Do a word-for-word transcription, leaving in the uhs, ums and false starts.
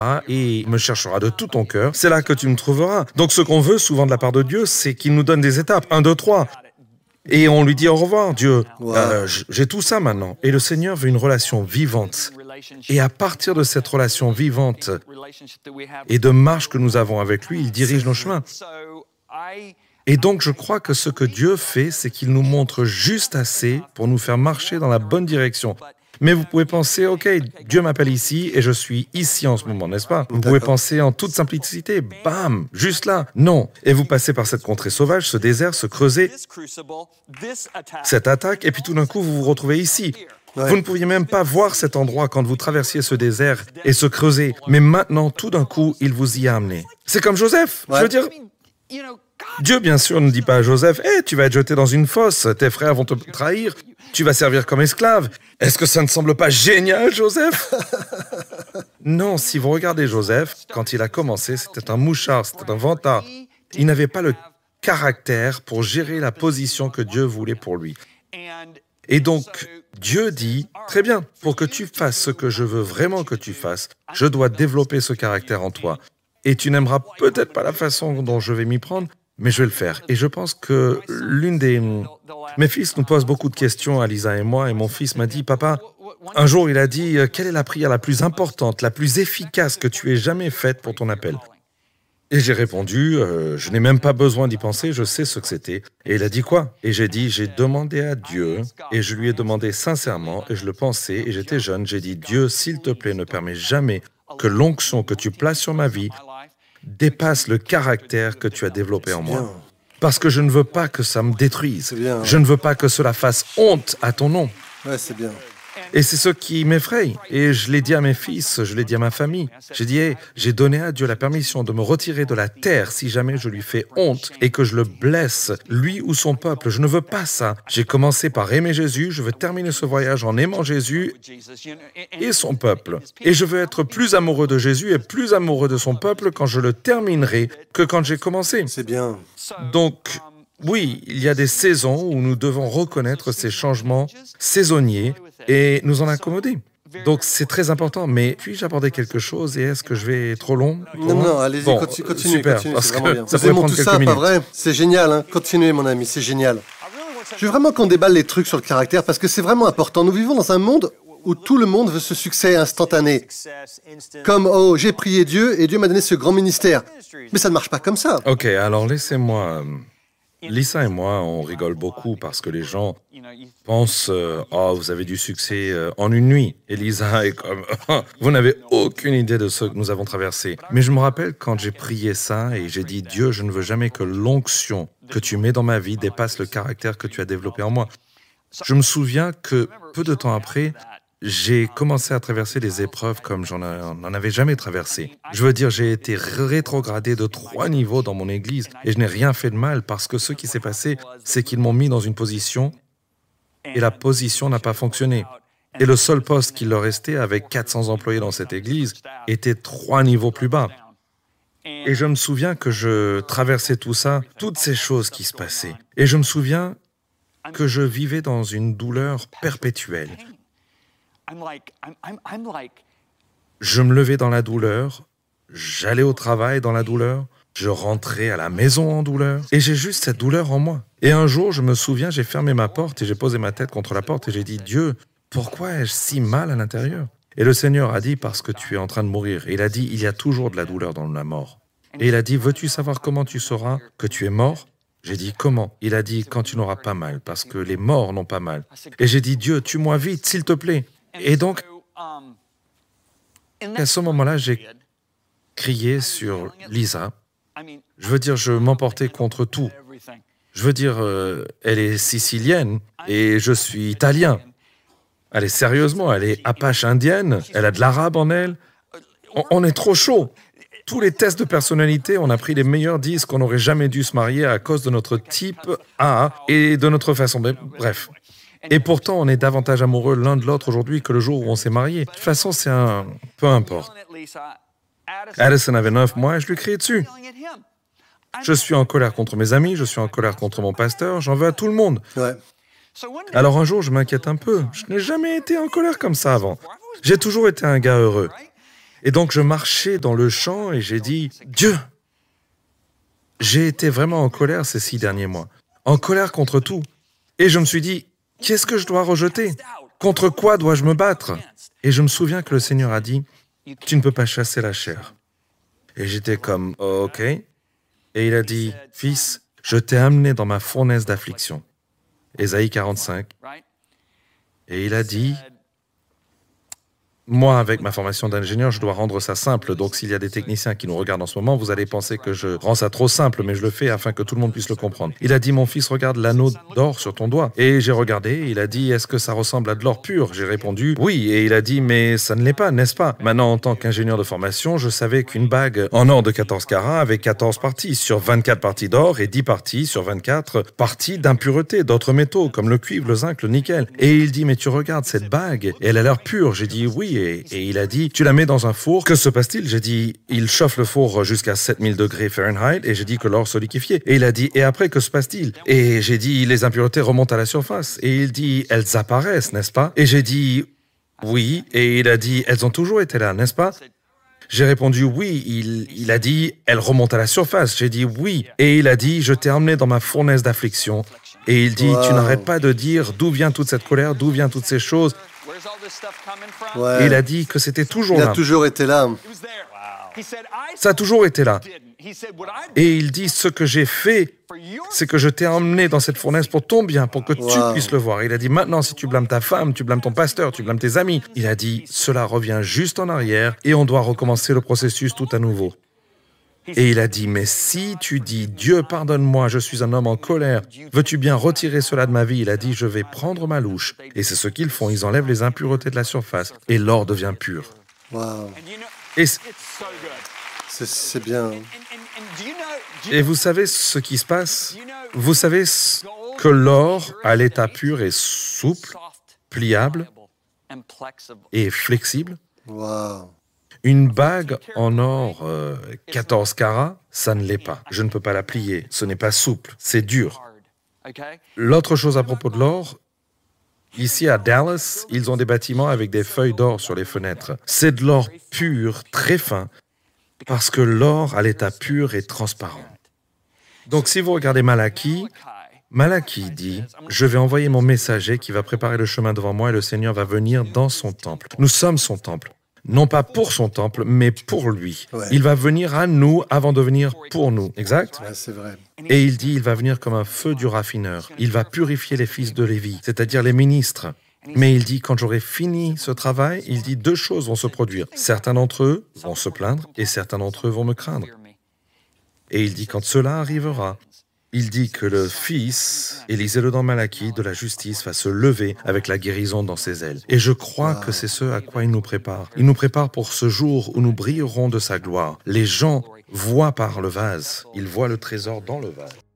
et me chercheras de tout ton cœur, c'est là que tu me trouveras. Donc ce qu'on veut souvent de la part de Dieu, c'est qu'il nous donne des étapes, un, deux, trois. Et on lui dit au revoir, Dieu, Wow. euh, j'ai tout ça maintenant. Et le Seigneur veut une relation vivante. Et à partir de cette relation vivante et de marche que nous avons avec lui, il dirige nos chemins. Et donc je crois que ce que Dieu fait, c'est qu'il nous montre juste assez pour nous faire marcher dans la bonne direction. Mais vous pouvez penser, ok, Dieu m'appelle ici et je suis ici en ce moment, n'est-ce pas? Vous pouvez penser en toute simplicité, bam, juste là. Non. Et vous passez par cette contrée sauvage, ce désert, ce creuset, cette attaque, et puis tout d'un coup, vous vous retrouvez ici. Ouais. Vous ne pouviez même pas voir cet endroit quand vous traversiez ce désert et ce creuset. Mais maintenant, tout d'un coup, il vous y a amené. C'est comme Joseph. Ouais. Je veux dire, Dieu, bien sûr, ne dit pas à Joseph, hey, tu vas être jeté dans une fosse, tes frères vont te trahir, tu vas servir comme esclave. Est-ce que ça ne semble pas génial, Joseph? Non, si vous regardez Joseph, quand il a commencé, c'était un mouchard, c'était un vantard. Il n'avait pas le caractère pour gérer la position que Dieu voulait pour lui. Et donc, Dieu dit, très bien, pour que tu fasses ce que je veux vraiment que tu fasses, je dois développer ce caractère en toi. Et tu n'aimeras peut-être pas la façon dont je vais m'y prendre, mais je vais le faire. Et je pense que l'une des... Mes fils nous posent beaucoup de questions, à Lisa et moi, et mon fils m'a dit, papa, un jour il a dit, quelle est la prière la plus importante, la plus efficace que tu aies jamais faite pour ton appel? Et j'ai répondu, euh, je n'ai même pas besoin d'y penser, je sais ce que c'était. Et il a dit quoi? Et j'ai dit, j'ai demandé à Dieu, et je lui ai demandé sincèrement, et je le pensais, et j'étais jeune, j'ai dit, Dieu, s'il te plaît, ne permets jamais que l'onction que tu places sur ma vie dépasse le caractère que tu as développé en moi. Bien. Parce que je ne veux pas que ça me détruise. C'est bien. Je ne veux pas que cela fasse honte à ton nom. Ouais, c'est bien. Et c'est ce qui m'effraie. Et je l'ai dit à mes fils, je l'ai dit à ma famille. J'ai dit, hey, j'ai donné à Dieu la permission de me retirer de la terre si jamais je lui fais honte et que je le blesse, lui ou son peuple. Je ne veux pas ça. J'ai commencé par aimer Jésus, je veux terminer ce voyage en aimant Jésus et son peuple. Et je veux être plus amoureux de Jésus et plus amoureux de son peuple quand je le terminerai que quand j'ai commencé. C'est bien. Donc, oui, il y a des saisons où nous devons reconnaître ces changements saisonniers et nous en accommoder. Donc, c'est très important. Mais puis-je aborder quelque chose et est-ce que je vais trop long? trop Non, loin non, allez-y, Bon, continue, continue, super, continue, parce c'est que vraiment bien. ça Nous pourrait aimons prendre tout quelques ça, minutes. pas vrai? C'est génial, hein. Continuez, mon ami, c'est génial. Je veux vraiment qu'on déballe les trucs sur le caractère parce que c'est vraiment important. Nous vivons dans un monde où tout le monde veut ce succès instantané. Comme, oh, j'ai prié Dieu et Dieu m'a donné ce grand ministère. Mais ça ne marche pas comme ça. Ok, alors laissez-moi... euh, Lisa et moi, on rigole beaucoup parce que les gens pensent euh, « Oh, vous avez du succès euh, en une nuit. » Et Lisa est comme « Vous n'avez aucune idée de ce que nous avons traversé. » Mais je me rappelle quand j'ai prié ça et j'ai dit « Dieu, je ne veux jamais que l'onction que tu mets dans ma vie dépasse le caractère que tu as développé en moi. » Je me souviens que peu de temps après, j'ai commencé à traverser des épreuves comme j'en a- n'en avais jamais traversé. Je veux dire, j'ai été rétrogradé de trois niveaux dans mon église et je n'ai rien fait de mal parce que ce qui s'est passé, c'est qu'ils m'ont mis dans une position et la position n'a pas fonctionné. Et le seul poste qui leur restait avec quatre cents employés dans cette église était trois niveaux plus bas. Et je me souviens que je traversais tout ça, toutes ces choses qui se passaient. Et je me souviens que je vivais dans une douleur perpétuelle. Je me levais dans la douleur, j'allais au travail dans la douleur, je rentrais à la maison en douleur, et j'ai juste cette douleur en moi. Et un jour, je me souviens, j'ai fermé ma porte et j'ai posé ma tête contre la porte et j'ai dit, Dieu, pourquoi ai-je si mal à l'intérieur? Et le Seigneur a dit, parce que tu es en train de mourir. Et il a dit, il y a toujours de la douleur dans la mort. Et il a dit, veux-tu savoir comment tu sauras que tu es mort? J'ai dit, comment? Il a dit, quand tu n'auras pas mal, parce que les morts n'ont pas mal. Et j'ai dit, Dieu, tue-moi vite, s'il te plaît. Et donc, à ce moment-là, j'ai crié sur Lisa. Je veux dire, je m'emportais contre tout. Je veux dire, euh, elle est sicilienne et je suis italien. Elle est sérieusement, elle est apache indienne, elle a de l'arabe en elle. On, on est trop chaud. Tous les tests de personnalité, on a pris les meilleurs disent qu'on n'aurait jamais dû se marier à cause de notre type A et de notre façon. Bref. Et pourtant, on est davantage amoureux l'un de l'autre aujourd'hui que le jour où on s'est mariés. De toute façon, c'est un... peu importe. Addison avait neuf mois et je lui criais dessus. Je suis en colère contre mes amis, je suis en colère contre mon pasteur, j'en veux à tout le monde. Ouais. Alors un jour, je m'inquiète un peu. Je n'ai jamais été en colère comme ça avant. J'ai toujours été un gars heureux. Et donc je marchais dans le champ et j'ai dit, Dieu, j'ai été vraiment en colère ces six derniers mois, en colère contre tout. Et je me suis dit, qu'est-ce que je dois rejeter? Contre quoi dois-je me battre? Et je me souviens que le Seigneur a dit, tu ne peux pas chasser la chair. Et j'étais comme, oh, ok. Et il a dit, fils, je t'ai amené dans ma fournaise d'affliction. Ésaïe quarante-cinq. Et il a dit, moi, avec ma formation d'ingénieur, je dois rendre ça simple. Donc, s'il y a des techniciens qui nous regardent en ce moment, vous allez penser que je rends ça trop simple, mais je le fais afin que tout le monde puisse le comprendre. Il a dit, mon fils, regarde l'anneau d'or sur ton doigt. Et j'ai regardé, il a dit, est-ce que ça ressemble à de l'or pur? J'ai répondu, oui. Et il a dit, mais ça ne l'est pas, n'est-ce pas? Maintenant, en tant qu'ingénieur de formation, je savais qu'une bague en or de quatorze carats avait quatorze parties, sur vingt-quatre parties d'or et dix parties sur vingt-quatre parties d'impuretés, d'autres métaux, comme le cuivre, le zinc, le nickel. Et il dit, mais tu regardes cette bague, et elle a l'air pure. J'ai dit, oui. Et, et il a dit, tu la mets dans un four, que se passe-t-il? J'ai dit, il chauffe le four jusqu'à sept mille degrés Fahrenheit, et j'ai dit que l'or se liquéfiait. Et il a dit, et après, que se passe-t-il? Et j'ai dit, les impuretés remontent à la surface. Et il dit, elles apparaissent, n'est-ce pas? Et j'ai dit, oui. Et il a dit, elles ont toujours été là, n'est-ce pas? J'ai répondu, oui. Il, il a dit, elles remontent à la surface. J'ai dit, oui. Et il a dit, je t'ai emmené dans ma fournaise d'affliction. Et il dit, wow. Tu n'arrêtes pas de dire, d'où vient toute cette colère, d'où viennent toutes ces choses? Ouais. Et il a dit que c'était toujours il là. Il a toujours été là. Ça a toujours été là. Et il dit, ce que j'ai fait, c'est que je t'ai emmené dans cette fournaise pour ton bien, pour que wow. tu puisses le voir. Il a dit, maintenant, si tu blâmes ta femme, tu blâmes ton pasteur, tu blâmes tes amis. Il a dit, cela revient juste en arrière et on doit recommencer le processus tout à nouveau. Et il a dit, mais si tu dis, Dieu, pardonne-moi, je suis un homme en colère, veux-tu bien retirer cela de ma vie? Il a dit, je vais prendre ma louche. Et c'est ce qu'ils font, ils enlèvent les impuretés de la surface et l'or devient pur. Wow. Et c'est, c'est bien. Et vous savez ce qui se passe? Vous savez que l'or, à l'état pur, est souple, pliable et flexible? Wow. Une bague en or euh, quatorze carats, ça ne l'est pas. Je ne peux pas la plier. Ce n'est pas souple, c'est dur. L'autre chose à propos de l'or, ici à Dallas, ils ont des bâtiments avec des feuilles d'or sur les fenêtres. C'est de l'or pur, très fin, parce que l'or à l'état pur est transparent. Donc si vous regardez Malachie, Malachie dit, « Je vais envoyer mon messager qui va préparer le chemin devant moi et le Seigneur va venir dans son temple. » Nous sommes son temple. Non pas pour son temple, mais pour lui. Ouais. Il va venir à nous avant de venir pour nous. Exact? Ouais, c'est vrai. Et il dit, il va venir comme un feu du raffineur. Il va purifier les fils de Lévi, c'est-à-dire les ministres. Mais il dit, quand j'aurai fini ce travail, il dit, deux choses vont se produire. Certains d'entre eux vont se plaindre et certains d'entre eux vont me craindre. Et il dit, quand cela arrivera, il dit que le Fils, et lisez-le dans Malachie, de la justice va se lever avec la guérison dans ses ailes. Et je crois que c'est ce à quoi il nous prépare. Il nous prépare pour ce jour où nous brillerons de sa gloire. Les gens voient par le vase, ils voient le trésor dans le vase.